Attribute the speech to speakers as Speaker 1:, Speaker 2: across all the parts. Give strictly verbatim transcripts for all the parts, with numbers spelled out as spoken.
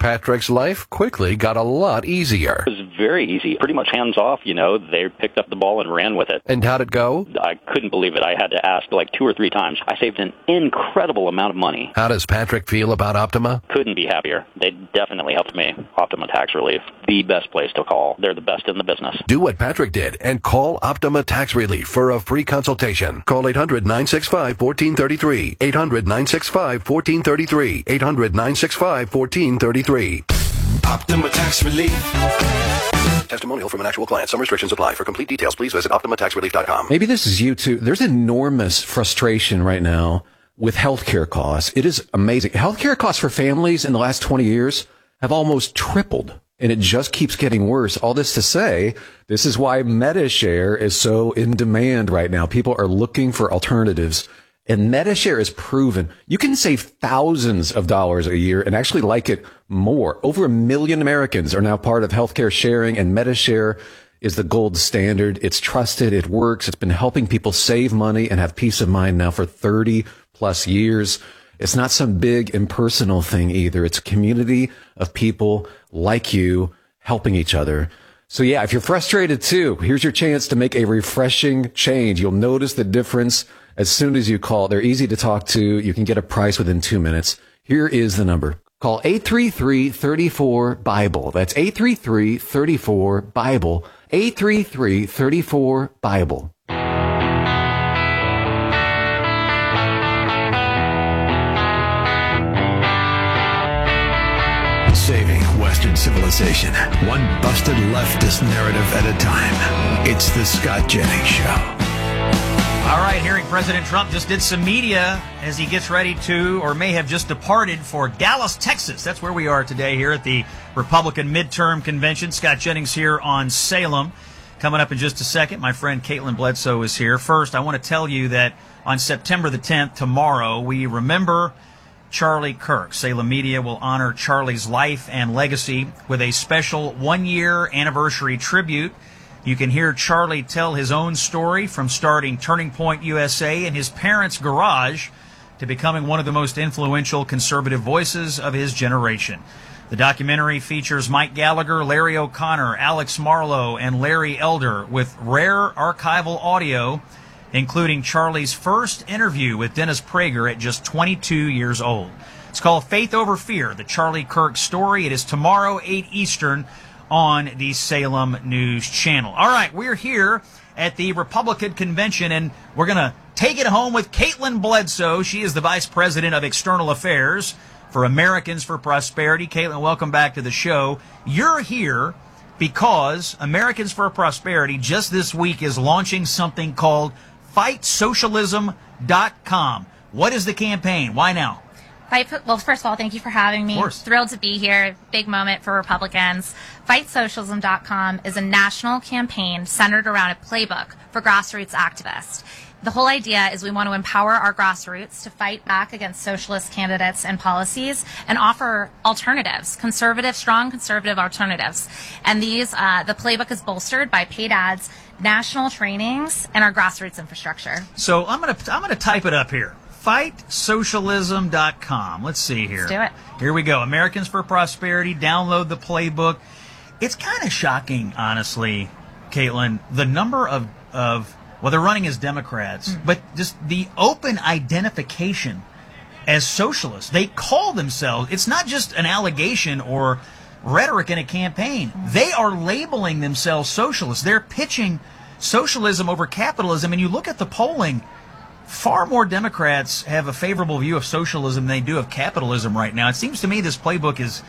Speaker 1: Patrick's life quickly got a lot easier.
Speaker 2: It was very easy, pretty much hands off, you know. They picked up the ball and ran with it.
Speaker 1: And how'd it go?
Speaker 2: I couldn't believe it. I had to ask like two or three times. I saved an incredible amount of money.
Speaker 1: How does Patrick feel about Optima?
Speaker 2: Couldn't be happier. They definitely helped me. Optima Tax Relief, the best place to call. They're the best in the business.
Speaker 1: Do what Patrick did and call Optima Tax Relief for a free consultation. Call eight hundred, nine six five, one four three three. eight hundred, nine six five, one four three three. eight hundred, nine six five, one four three three.
Speaker 3: Optima Tax Relief.
Speaker 1: Testimonial from an actual client. Some restrictions apply. For complete details, please visit optima tax relief dot com.
Speaker 4: Maybe this is you too. There's enormous frustration right now with healthcare costs. It is amazing. Healthcare costs for families in the last twenty years have almost tripled, and it just keeps getting worse. All this to say, this is why MediShare is so in demand right now. People are looking for alternatives. And MediShare is proven you can save thousands of dollars a year and actually like it more. Over a million Americans are now part of healthcare sharing, and MediShare is the gold standard. It's trusted. It works. It's been helping people save money and have peace of mind now for thirty plus years. It's not some big impersonal thing either. It's a community of people like you helping each other. So yeah, if you're frustrated too, here's your chance to make a refreshing change. You'll notice the difference as soon as you call. They're easy to talk to. You can get a price within two minutes. Here is the number. Call eight three three, three four, BIBLE. That's eight three three, three four, BIBLE. eight three three, three four, BIBLE.
Speaker 3: Saving Western civilization, one busted leftist narrative at a time. It's the Scott Jennings Show.
Speaker 5: All right, hearing President Trump just did some media as he gets ready to, or may have just departed for Dallas, Texas. That's where we are today here at the Republican midterm convention. Scott Jennings here on Salem. Coming up in just a second, my friend Caitlin Bledsoe is here. First, I want to tell you that on September the tenth, tomorrow, we remember Charlie Kirk. Salem Media will honor Charlie's life and legacy with a special one-year anniversary tribute. You can hear Charlie tell his own story from starting Turning Point U S A in his parents' garage to becoming one of the most influential conservative voices of his generation. The documentary features Mike Gallagher, Larry O'Connor, Alex Marlowe, and Larry Elder with rare archival audio, including Charlie's first interview with Dennis Prager at just twenty-two years old. It's called Faith Over Fear, the Charlie Kirk story. It is tomorrow, eight Eastern, on the Salem News Channel. All right, we're here at the Republican Convention, and we're going to take it home with Caitlin Bledsoe. She is the Vice President of External Affairs for Americans for Prosperity. Caitlin, welcome back to the show. You're here because Americans for Prosperity just this week is launching something called fight socialism dot com. What is the campaign? Why now?
Speaker 6: Well, first of all, thank you for having me.
Speaker 5: Of course.
Speaker 6: Thrilled to be here. Big moment for Republicans. fight socialism dot com is a national campaign centered around a playbook for grassroots activists. The whole idea is we want to empower our grassroots to fight back against socialist candidates and policies and offer alternatives, conservative, strong conservative alternatives. And these, uh, the playbook is bolstered by paid ads, national trainings, and our grassroots infrastructure.
Speaker 5: So I'm gonna I'm gonna type it up here. fight socialism dot com. Let's see here.
Speaker 6: Let's do it.
Speaker 5: Here we go. Americans for Prosperity. Download the playbook. It's kind of shocking, honestly, Caitlin, the number of, of well, they're running as Democrats, mm. but just the open identification as socialists. They call themselves, it's not just an allegation or rhetoric in a campaign. Mm. They are labeling themselves socialists. They're pitching socialism over capitalism, and you look at the polling, far more Democrats have a favorable view of socialism than they do of capitalism right now. It seems to me this playbook is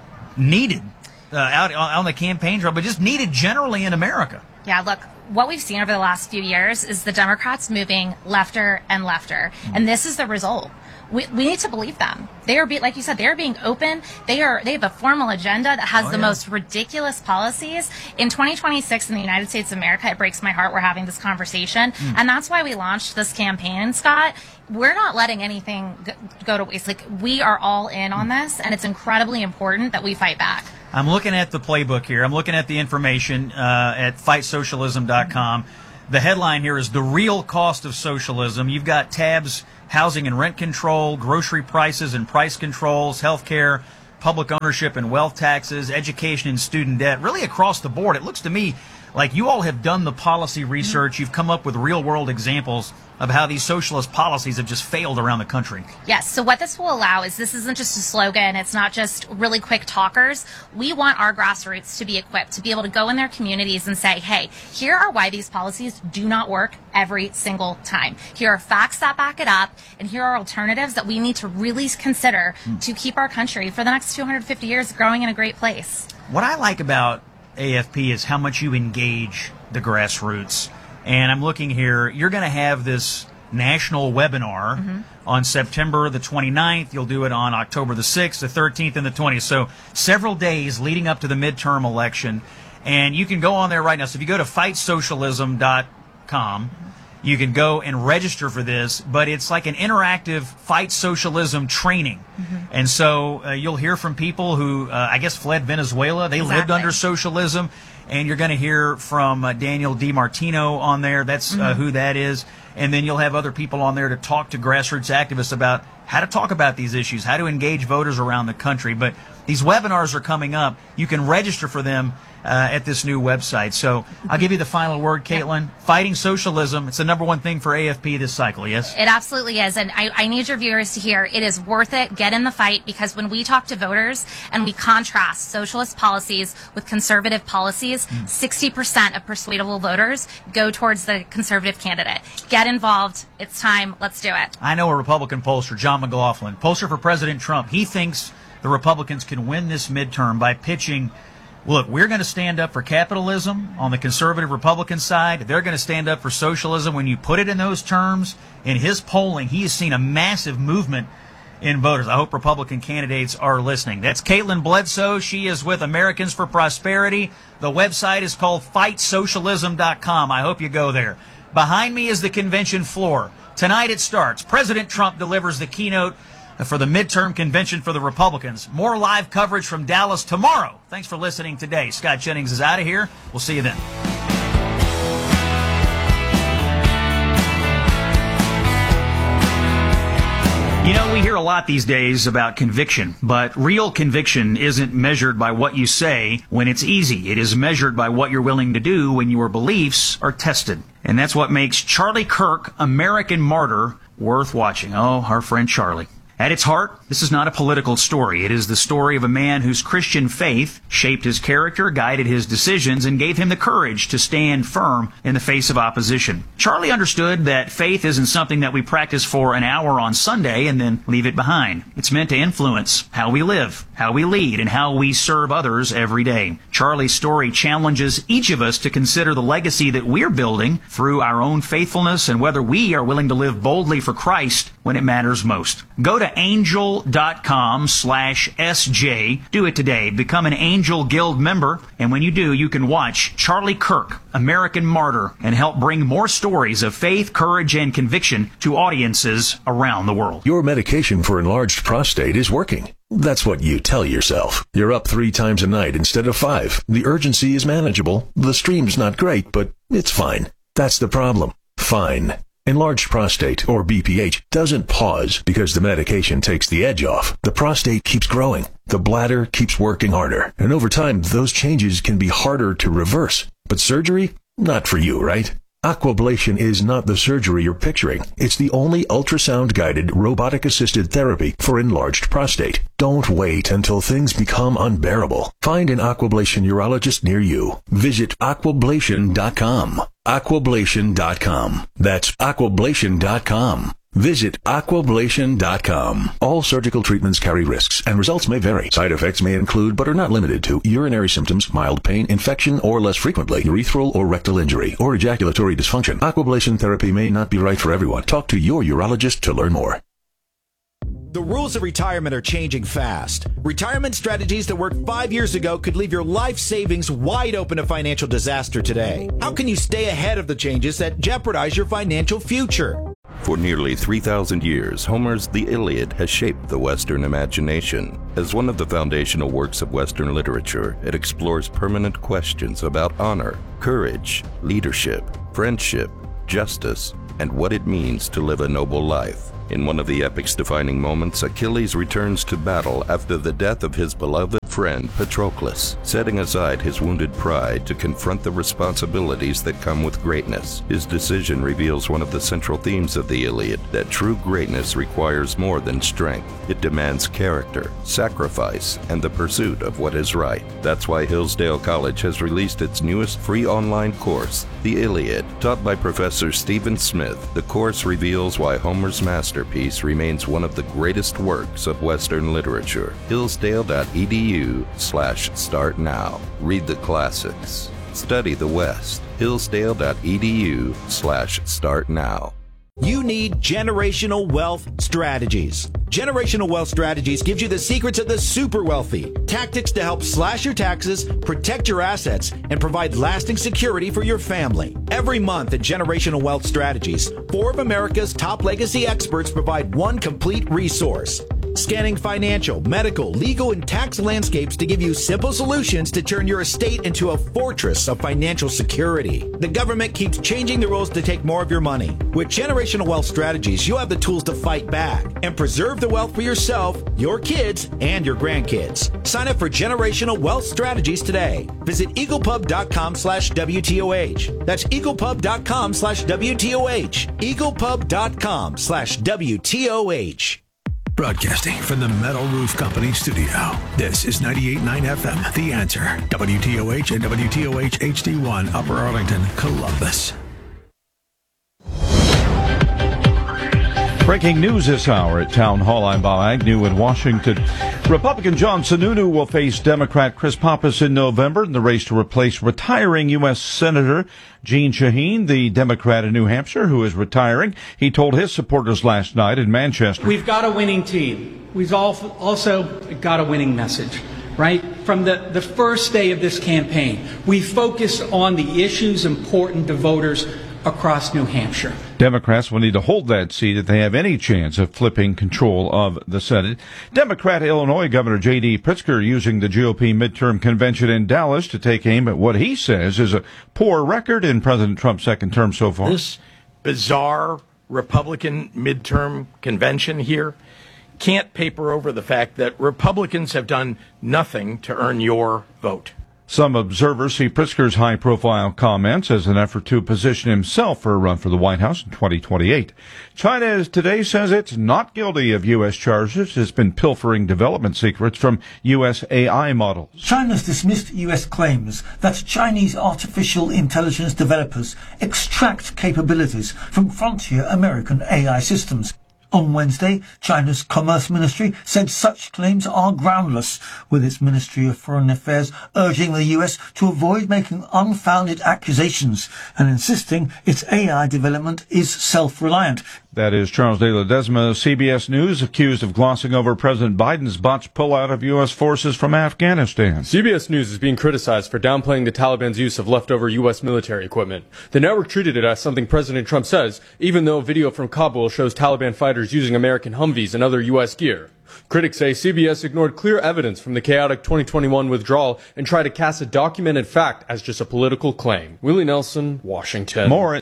Speaker 5: needed uh, out on the campaign trail, but just needed generally in America.
Speaker 6: Yeah, look, what we've seen over the last few years is the Democrats moving lefter and lefter, mm-hmm. and this is the result. We, we need to believe them. They are, be, like you said, they are being open. They are. They have a formal agenda that has
Speaker 5: oh,
Speaker 6: the
Speaker 5: yeah.
Speaker 6: most ridiculous policies. In twenty twenty-six in the United States of America, it breaks my heart we're having this conversation. Mm. And that's why we launched this campaign, Scott. We're not letting anything go to waste. Like, we are all in on this, and it's incredibly important that we fight back.
Speaker 5: I'm looking at the playbook here. I'm looking at the information uh, at fight socialism dot com. The headline here is The Real Cost of Socialism. You've got tabs: housing and rent control, grocery prices and price controls, healthcare, public ownership and wealth taxes, education and student debt, really across the board. It looks to me like you all have done the policy research. You've come up with real-world examples of how these socialist policies have just failed around the country.
Speaker 6: Yes, so what this will allow is this isn't just a slogan, it's not just really quick talkers. We want our grassroots to be equipped to be able to go in their communities and say, hey, here are why these policies do not work every single time. Here are facts that back it up, and here are alternatives that we need to really consider mm. to keep our country for the next two hundred fifty years growing in a great place.
Speaker 5: What I like about A F P is how much you engage the grassroots. And I'm looking here, you're going to have this national webinar mm-hmm. on September the twenty-ninth. You'll do it on October the sixth, the thirteenth, and the twentieth. So several days leading up to the midterm election. And you can go on there right now. So if you go to fight socialism dot com, you can go and register for this. But it's like an interactive fight socialism training. Mm-hmm. And so uh, you'll hear from people who, uh, I guess, fled Venezuela. They exactly. lived under socialism. And you're going to hear from uh, Daniel DiMartino on there. That's uh, mm-hmm. who that is. And then you'll have other people on there to talk to grassroots activists about how to talk about these issues, how to engage voters around the country. But these webinars are coming up. You can register for them uh, at this new website. So I'll give you the final word, Caitlin. Yeah. Fighting socialism, it's the number one thing for A F P this cycle, yes?
Speaker 6: It absolutely is. And I, I need your viewers to hear it is worth it. Get in the fight, because when we talk to voters and we contrast socialist policies with conservative policies, mm. sixty percent of persuadable voters go towards the conservative candidate. Get involved. It's time. Let's do it.
Speaker 5: I know a Republican pollster, John McLaughlin, pollster for President Trump. He thinks the Republicans can win this midterm by pitching, look, we're going to stand up for capitalism on the conservative Republican side. They're going to stand up for socialism. When you put it in those terms, in his polling, he has seen a massive movement in voters. I hope Republican candidates are listening. That's Caitlin Bledsoe. She is with Americans for Prosperity. The website is called fight socialism dot com. I hope you go there. Behind me is the convention floor. Tonight it starts. President Trump delivers the keynote for the midterm convention for the Republicans. More live coverage from Dallas tomorrow. Thanks for listening today. Scott Jennings is out of here. We'll see you then. You know, we hear a lot these days about conviction, but real conviction isn't measured by what you say when it's easy. It is measured by what you're willing to do when your beliefs are tested. And that's what makes Charlie Kirk, American Martyr, worth watching. Oh, our friend Charlie. At its heart, this is not a political story. It is the story of a man whose Christian faith shaped his character, guided his decisions, and gave him the courage to stand firm in the face of opposition. Charlie understood that faith isn't something that we practice for an hour on Sunday and then leave it behind. It's meant to influence how we live, how we lead, and how we serve others every day. Charlie's story challenges each of us to consider the legacy that we're building through our own faithfulness and whether we are willing to live boldly for Christ when it matters most. Go to angel.com slash SJ. Do it today. Become an Angel Guild member. And when you do, you can watch Charlie Kirk, American Martyr, and help bring more stories of faith, courage, and conviction to audiences around the world.
Speaker 1: Your medication for enlarged prostate is working. That's what you tell yourself. You're up three times a night instead of five. The urgency is manageable. The stream's not great, but it's fine. That's the problem. Fine. Enlarged prostate, or B P H, doesn't pause because the medication takes the edge off. The prostate keeps growing. The bladder keeps working harder. And over time, those changes can be harder to reverse. But surgery? Not for you, right? Aquablation is not the surgery you're picturing. It's the only ultrasound-guided, robotic-assisted therapy for enlarged prostate. Don't wait until things become unbearable. Find an Aquablation urologist near you. Visit aquablation dot com. aquablation dot com. That's aquablation dot com. Visit aquablation dot com. All surgical treatments carry risks, and results may vary. Side effects may include, but are not limited to, urinary symptoms, mild pain, infection, or less frequently, urethral or rectal injury, or ejaculatory dysfunction. Aquablation therapy may not be right for everyone. Talk to your urologist to learn more.
Speaker 7: The rules of retirement are changing fast. Retirement strategies that worked five years ago could leave your life savings wide open to financial disaster today. How can you stay ahead of the changes that jeopardize your financial future?
Speaker 8: For nearly three thousand years, Homer's The Iliad has shaped the Western imagination. As one of the foundational works of Western literature, it explores permanent questions about honor, courage, leadership, friendship, justice, and what it means to live a noble life. In one of the epic's defining moments, Achilles returns to battle after the death of his beloved friend Patroclus, setting aside his wounded pride to confront the responsibilities that come with greatness. His decision reveals one of the central themes of the Iliad, that true greatness requires more than strength. It demands character, sacrifice, and the pursuit of what is right. That's why Hillsdale College has released its newest free online course, The Iliad. Taught by Professor Stephen Smith, the course reveals why Homer's masterpiece remains one of the greatest works of Western literature. Hillsdale.edu slash start now. Read the classics. Study the West. Hillsdale.edu slash start now.
Speaker 7: You need Generational Wealth Strategies. Generational Wealth Strategies gives you the secrets of the super wealthy, tactics to help slash your taxes, protect your assets, and provide lasting security for your family. Every month at Generational Wealth Strategies, four of America's top legacy experts provide one complete resource, scanning financial, medical, legal, and tax landscapes to give you simple solutions to turn your estate into a fortress of financial security. The government keeps changing the rules to take more of your money. With Generational Wealth Strategies, you'll have the tools to fight back and preserve the wealth for yourself, your kids, and your grandkids. Sign up for Generational Wealth Strategies today. Visit eaglepub.com slash WTOH. That's eaglepub.com slash WTOH. eaglepub.com slash WTOH.
Speaker 3: Broadcasting from the Metal Roof Company studio. This is ninety-eight point nine F M, The Answer. W T O H and W T O H H D one, Upper Arlington, Columbus.
Speaker 9: Breaking news this hour at Town Hall. I'm Bob Agnew in Washington. Republican John Sununu will face Democrat Chris Pappas in November in the race to replace retiring U S Senator Jeanne Shaheen, the Democrat in New Hampshire who is retiring. He told his supporters last night in Manchester.
Speaker 10: We've got a winning team. We've also got a winning message, right? From the, the first day of this campaign, we focused on the issues important to voters across New Hampshire.
Speaker 9: Democrats will need to hold that seat if they have any chance of flipping control of the Senate. Democrat Illinois Governor J D Pritzker using the G O P midterm convention in Dallas to take aim at what he says is a poor record in President Trump's second term so far.
Speaker 11: This bizarre Republican midterm convention here can't paper over the fact that Republicans have done nothing to earn your vote.
Speaker 9: Some observers see Pritzker's high-profile comments as an effort to position himself for a run for the White House in twenty twenty-eight. China today says it's not guilty of U S charges. It's been pilfering development secrets from U S A I models.
Speaker 12: China's dismissed U S claims that Chinese artificial intelligence developers extract capabilities from frontier American A I systems. On Wednesday, China's Commerce Ministry said such claims are groundless, with its Ministry of Foreign Affairs urging the U S to avoid making unfounded accusations and insisting its A I development is self-reliant.
Speaker 9: That is Charles de Ledesma, C B S News, accused of glossing over President Biden's botched pullout of U S forces from Afghanistan.
Speaker 13: C B S News is being criticized for downplaying the Taliban's use of leftover U S military equipment. The network treated it as something President Trump says, even though video from Kabul shows Taliban fighters using American Humvees and other U S gear. Critics say C B S ignored clear evidence from the chaotic twenty twenty-one withdrawal and tried to cast a documented fact as just a political claim. Willie Nelson, Washington.
Speaker 9: More.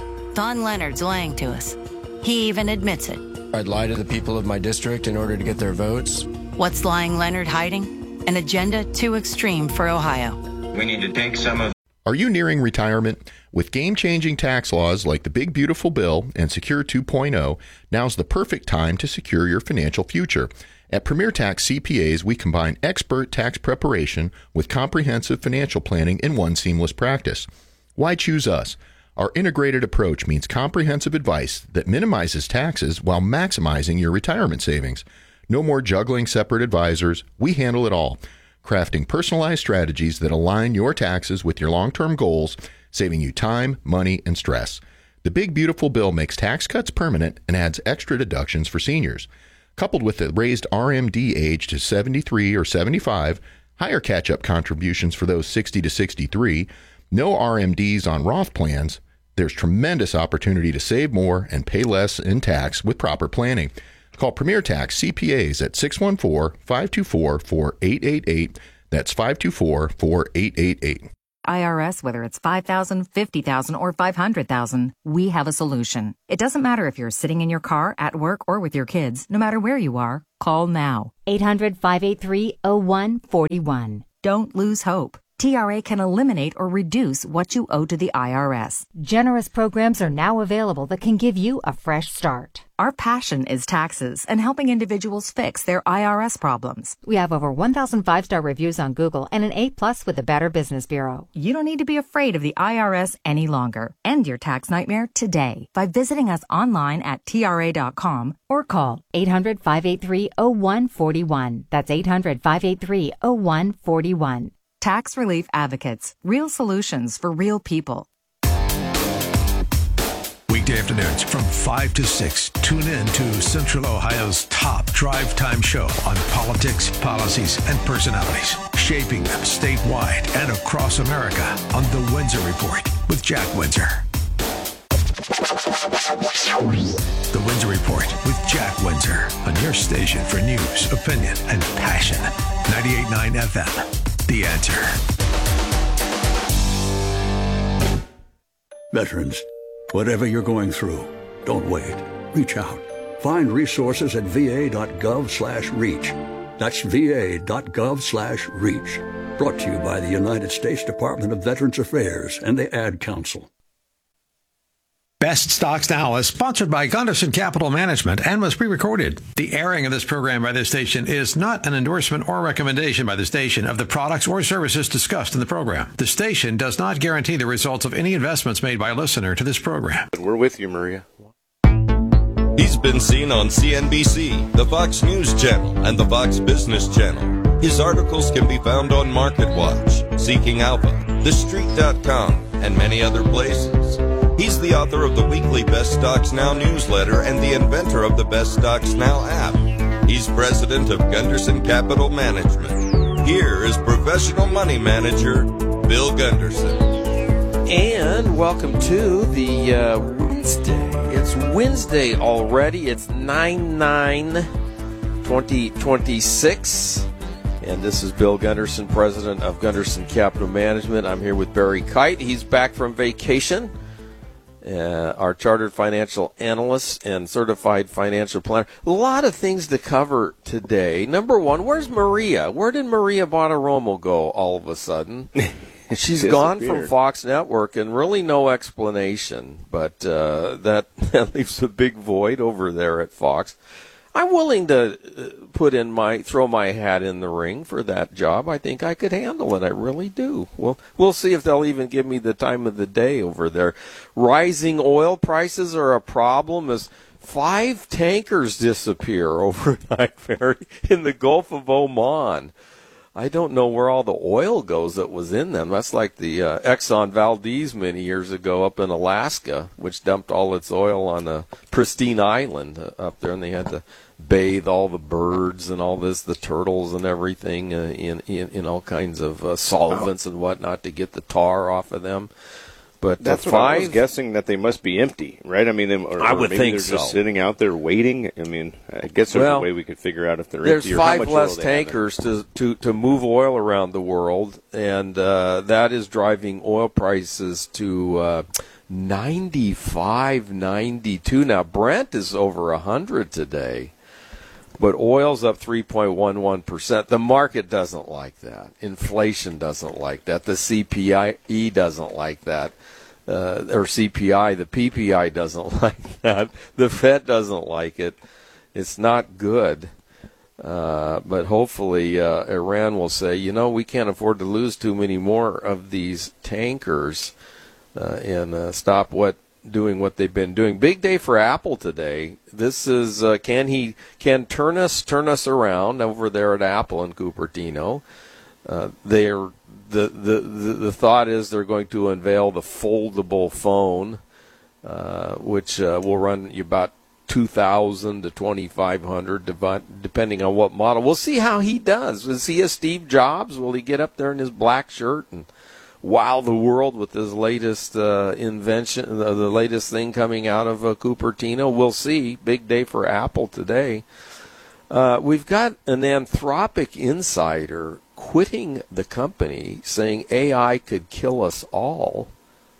Speaker 14: Don Leonard's lying to us. He even admits it.
Speaker 15: I'd lie to the people of my district in order to get their votes.
Speaker 14: What's lying Leonard hiding? An agenda too extreme for Ohio.
Speaker 16: We need to take some of...
Speaker 17: Are you nearing retirement? With game-changing tax laws like the Big Beautiful Bill and Secure two point oh, now's the perfect time to secure your financial future. At Premier Tax C P As, we combine expert tax preparation with comprehensive financial planning in one seamless practice. Why choose us? Our integrated approach means comprehensive advice that minimizes taxes while maximizing your retirement savings. No more juggling separate advisors. We handle it all, crafting personalized strategies that align your taxes with your long-term goals, saving you time, money, and stress. The Big Beautiful Bill makes tax cuts permanent and adds extra deductions for seniors. Coupled with the raised R M D age to seventy-three or seventy-five, higher catch-up contributions for those sixty to sixty-three, no R M Ds on Roth plans, there's tremendous opportunity to save more and pay less in tax with proper planning. Call Premier Tax C P As at six one four, five two four, four eight eight eight. That's five two four, four eight eight eight.
Speaker 18: I R S, whether it's five thousand dollars, fifty thousand dollars, or five hundred thousand dollars, we have a solution. It doesn't matter if you're sitting in your car, at work, or with your kids. No matter where you are, call now.
Speaker 19: eight hundred, five eight three, oh one four one.
Speaker 18: Don't lose hope. T R A can eliminate or reduce what you owe to the I R S.
Speaker 19: Generous programs are now available that can give you a fresh start.
Speaker 18: Our passion is taxes and helping individuals fix their I R S problems.
Speaker 19: We have over one thousand five-star reviews on Google and an A plus with the Better Business Bureau.
Speaker 18: You don't need to be afraid of the I R S any longer. End your tax nightmare today by visiting us online at T R A dot com or call
Speaker 19: eight hundred, five eight three, oh one four one. That's eight hundred, five eight three, oh one four one.
Speaker 18: Tax Relief Advocates. Real solutions for real people.
Speaker 3: Weekday afternoons from five to six, tune in to Central Ohio's top drive time show on politics, policies, and personalities, shaping them statewide and across America on The Windsor Report with Jack Windsor. The Windsor Report with Jack Windsor on your station for news, opinion, and passion. ninety-eight point nine F M. The Answer.
Speaker 20: Veterans, whatever you're going through, don't wait. Reach out. Find resources at va.gov slash reach. That's va.gov slash reach. Brought to you by the United States Department of Veterans Affairs and the Ad Council.
Speaker 21: Best Stocks Now is sponsored by Gunderson Capital Management and was pre-recorded. The airing of this program by this station is not an endorsement or recommendation by the station of the products or services discussed in the program. The station does not guarantee the results of any investments made by a listener to this program.
Speaker 22: We're with you, Maria.
Speaker 8: He's been seen on C N B C, the Fox News Channel, and the Fox Business Channel. His articles can be found on MarketWatch, Seeking Alpha, The Street dot com, and many other places. He's the author of the weekly Best Stocks Now newsletter and the inventor of the Best Stocks Now app. He's president of Gunderson Capital Management. Here is professional money manager Bill Gunderson.
Speaker 22: And welcome to the uh, Wednesday. It's Wednesday already. It's nine nine twenty twenty-six. And this is Bill Gunderson, president of Gunderson Capital Management. I'm here with Barry Kite. He's back from vacation. Uh, our chartered financial analyst and certified financial planner. A lot of things to cover today. Number one, where's Maria? Where did Maria Bartiromo go all of a sudden? She's gone from Fox Network and really no explanation, but uh, that, that leaves a big void over there at Fox. I'm willing to put in my throw my hat in the ring for that job. I think I could handle it. I really do. Well, we'll see if they'll even give me the time of the day over there. Rising oil prices are a problem as five tankers disappear overnight in the Gulf of Oman. I don't know where all the oil goes that was in them. That's like the uh, Exxon Valdez many years ago up in Alaska, which dumped all its oil on a pristine island uh, up there, and they had to bathe all the birds and all this, the turtles and everything, uh, in, in in all kinds of uh, solvents and whatnot to get the tar off of them. But that's uh, what five, I was guessing, that they must be empty, right? I mean, they, or, I would or maybe think they're so. just sitting out there waiting. I mean, I guess there's well, a way we could figure out if they're there's empty or how five much less oil they tankers to, to to move oil around the world, and uh, that is driving oil prices to uh, ninety-five, ninety-two. Now Brent is over a hundred today. But oil's up three point one one percent. The market doesn't like that. Inflation doesn't like that. The C P I E doesn't like that. Uh, or C P I, the P P I doesn't like that. The Fed doesn't like it. It's not good. Uh, but hopefully uh, Iran will say, you know, we can't afford to lose too many more of these tankers uh, and uh, stop what doing what they've been doing. Big day for Apple today. This is uh, can he can turn us turn us around over there at Apple in Cupertino. Uh, they're the, the the the thought is they're going to unveil the foldable phone, uh, which uh, will run you about two thousand to twenty five hundred, depending on what model. We'll see how he does. Is he a Steve Jobs? Will he get up there in his black shirt and wow the world with his latest uh, invention, uh, the latest thing coming out of uh, Cupertino? We'll see. Big day for Apple today. Uh, we've got an Anthropic insider quitting the company, saying A I could kill us all.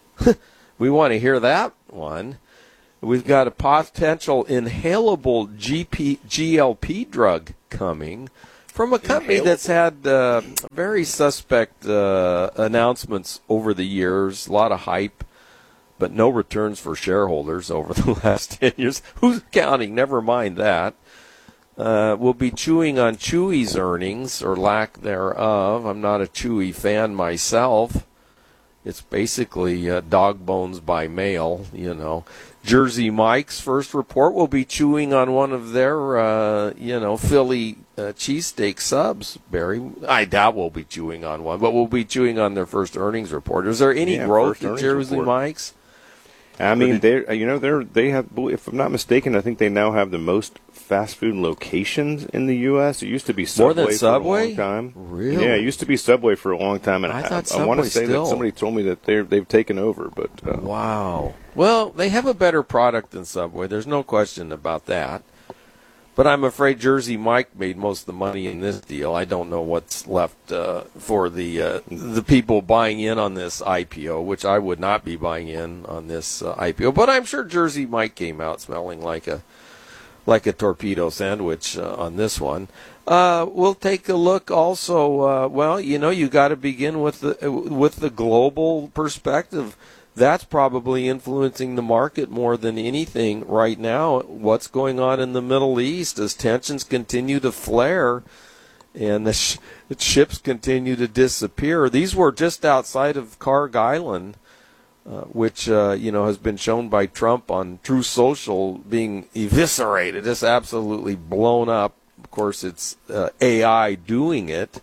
Speaker 22: We want to hear that one. We've got a potential inhalable G P, G L P drug coming from a company inhalable. that's had uh, very suspect uh, announcements over the years, a lot of hype, but no returns for shareholders over the last ten years. Who's counting? Never mind that. Uh, we'll be chewing on Chewy's earnings, or lack thereof. I'm not a Chewy fan myself. It's basically uh, dog bones by mail, you know. Jersey Mike's first report will be chewing on one of their, uh, you know, Philly uh, cheesesteak subs, Barry. I doubt we'll be chewing on one, but we'll be chewing on their first earnings report. Is there any
Speaker 2: yeah,
Speaker 22: growth in Jersey
Speaker 2: report.
Speaker 22: Mike's?
Speaker 2: I mean, they you know they're they have, if I'm not mistaken, I think they now have the most fast food locations in the U S. It used to be Subway
Speaker 22: More than Subway?
Speaker 2: for a long time.
Speaker 22: Really?
Speaker 2: Yeah, it used to be Subway for a long time, and
Speaker 22: I
Speaker 2: I,
Speaker 22: thought
Speaker 2: I, I want to
Speaker 22: Subway
Speaker 2: say
Speaker 22: still.
Speaker 2: that somebody told me that they they've taken over. But uh,
Speaker 22: wow. Well, they have a better product than Subway. There's no question about that. But I'm afraid Jersey Mike made most of the money in this deal. I don't know what's left uh, for the uh, the people buying in on this I P O, which I would not be buying in on this uh, I P O. But I'm sure Jersey Mike came out smelling like a like a torpedo sandwich uh, on this one. Uh, we'll take a look also. Uh, well, you know, you got to begin with the with the global perspective. That's probably influencing the market more than anything right now. What's going on in the Middle East as tensions continue to flare and the, sh- the ships continue to disappear. These were just outside of Karg Island, uh, which uh, you know has been shown by Trump on True Social being eviscerated. It's absolutely blown up. Of course, it's uh, A I doing it.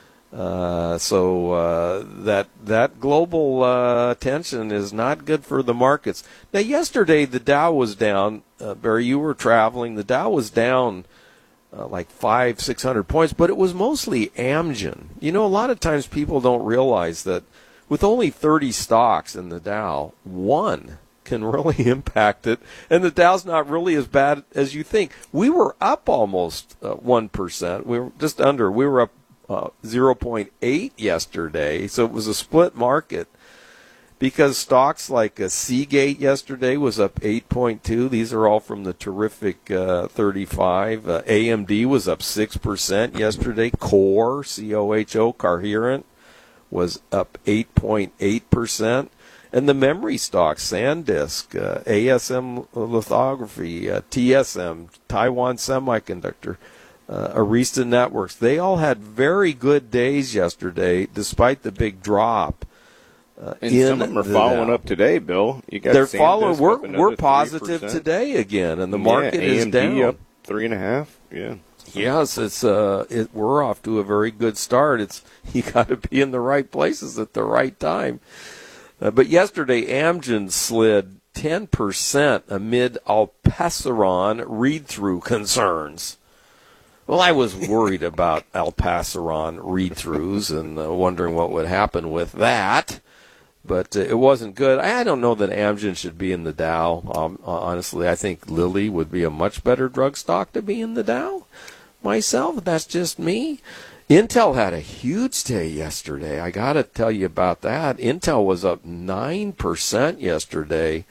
Speaker 22: Uh, so uh, that that global uh, tension is not good for the markets. Now, yesterday the Dow was down. Uh, Barry, you were traveling. The Dow was down uh, like five, six hundred points, but it was mostly Amgen. You know, a lot of times people don't realize that with only thirty stocks in the Dow, one can really impact it, and the Dow's not really as bad as you think. We were up almost uh, one percent. We were just under. We were up Uh, zero point eight yesterday, so it was a split market because stocks like uh, Seagate yesterday was up eight point two. These are all from the terrific uh, thirty-five. Uh, A M D was up six percent yesterday. Core, C O H O, Coherent, was up eight point eight percent. And the memory stocks, SanDisk, uh, A S M Lithography, uh, T S M, Taiwan Semiconductor, Uh, Arista Networks, they all had very good days yesterday, despite the big drop. Uh,
Speaker 2: and
Speaker 22: in
Speaker 2: some of them are
Speaker 22: the
Speaker 2: following
Speaker 22: Dow.
Speaker 2: up today, Bill. You got
Speaker 22: They're
Speaker 2: SanDisk
Speaker 22: following. We're
Speaker 2: up
Speaker 22: we're
Speaker 2: another
Speaker 22: positive
Speaker 2: three percent
Speaker 22: today again, and the
Speaker 2: yeah,
Speaker 22: market is
Speaker 2: A M D
Speaker 22: down.
Speaker 2: up three and a half. Yeah.
Speaker 22: Yes, it's uh, it, we're off to a very good start. It's you got to be in the right places at the right time. Uh, but yesterday, Amgen slid ten percent amid Alpaceron read-through concerns. Well, I was worried about Alpaceron read-throughs and uh, wondering what would happen with that, but uh, it wasn't good. I don't know that Amgen should be in the Dow. Um, honestly, I think Lilly would be a much better drug stock to be in the Dow. Myself, that's just me. Intel had a huge day yesterday. I got to tell you about that. Intel was up nine percent yesterday.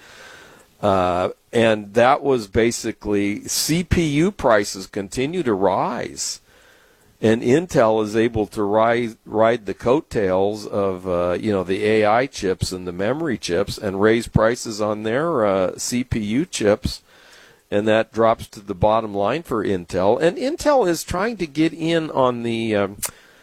Speaker 22: Uh, and that was basically C P U prices continue to rise. And Intel is able to ride, ride the coattails of, uh, you know, the A I chips and the memory chips and raise prices on their uh, C P U chips. And that drops to the bottom line for Intel. And Intel is trying to get in on the um,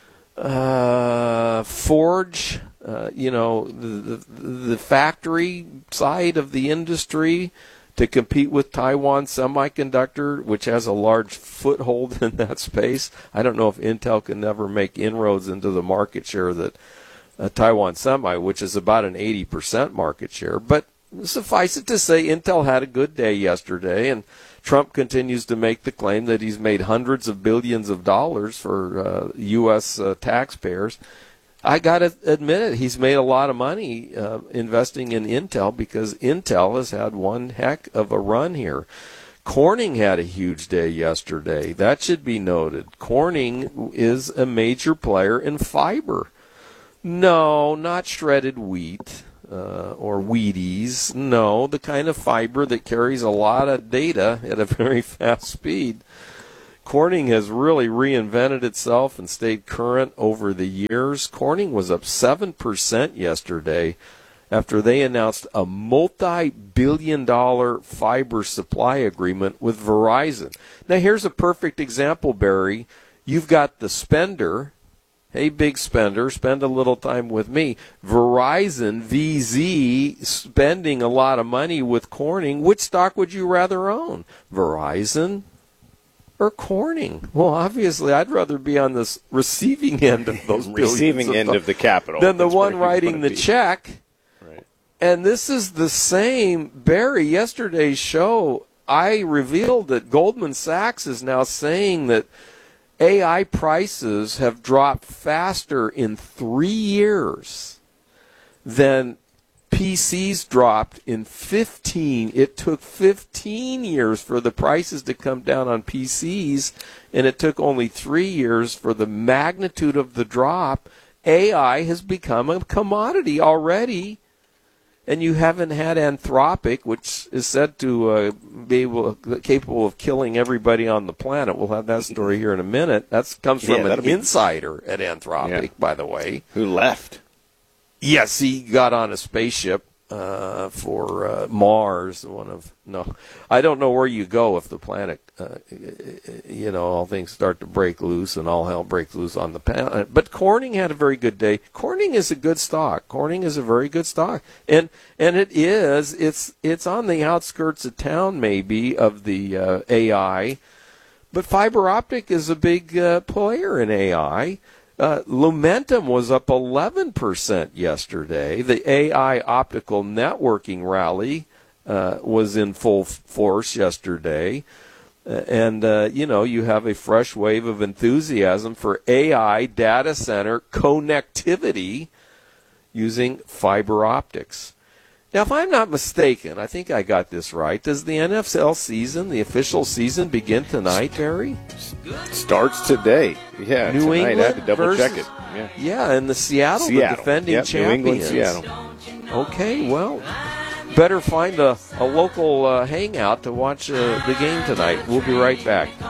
Speaker 22: uh, Forge, uh, you know, the, the, the factory side of the industry to compete with Taiwan Semiconductor, which has a large foothold in that space. I don't know if Intel can ever make inroads into the market share that uh, Taiwan Semi, which is about an eighty percent market share. But suffice it to say, Intel had a good day yesterday, and Trump continues to make the claim that he's made hundreds of billions of dollars for uh, U S uh, taxpayers. I got to admit it, he's made a lot of money uh, investing in Intel because Intel has had one heck of a run here. Corning had a huge day yesterday. That should be noted. Corning is a major player in fiber. No, not shredded wheat uh, or Wheaties. No, the kind of fiber that carries a lot of data at a very fast speed. Corning has really reinvented itself and stayed current over the years. Corning was up seven percent yesterday after they announced a multi-billion dollar fiber supply agreement with Verizon. Now, here's a perfect example, Barry. You've got the spender. Hey, big spender, spend a little time with me. Verizon, V Z, spending a lot of money with Corning. Which stock would you rather own? Verizon or Corning? Well, obviously, I'd rather be on the receiving end of those
Speaker 2: receiving end of the capital
Speaker 22: than the one writing the check. And this is the same, Barry, yesterday's show, I revealed that Goldman Sachs is now saying that A I prices have dropped faster in three years than P Cs dropped in fifteen. It took fifteen years for the prices to come down on P Cs, and it took only three years for the magnitude of the drop. A I has become a commodity already. And you haven't had Anthropic, which is said to uh, be able, capable of killing everybody on the planet. We'll have that story here in a minute. That comes from
Speaker 2: yeah,
Speaker 22: an
Speaker 2: be...
Speaker 22: insider at Anthropic, yeah. by the way.
Speaker 2: Who left?
Speaker 22: Yes, he got on a spaceship uh, for uh, Mars. One of no, I don't know where you go if the planet, uh, you know, all things start to break loose and all hell breaks loose on the planet. But Corning had a very good day. Corning is a good stock. Corning is a very good stock, and and it is. It's it's on the outskirts of town, maybe, of the uh, A I, but fiber optic is a big uh, player in A I. Uh, Lumentum was up eleven percent yesterday. The A I optical networking rally uh, was in full f- force yesterday. Uh, and, uh, you know, you have a fresh wave of enthusiasm for A I data center connectivity using fiber optics. Now, if I'm not mistaken, I think I got this right. Does the N F L season, the official season, begin tonight, Barry?
Speaker 2: Starts today. Yeah,
Speaker 22: New
Speaker 2: tonight.
Speaker 22: England
Speaker 2: I had to double
Speaker 22: versus,
Speaker 2: check it. Yeah,
Speaker 22: yeah, and the Seattle,
Speaker 2: Seattle.
Speaker 22: the defending
Speaker 2: yep,
Speaker 22: champions.
Speaker 2: New England, Seattle.
Speaker 22: Okay, well, better find a, a local uh, hangout to watch uh, the game tonight. We'll be right back.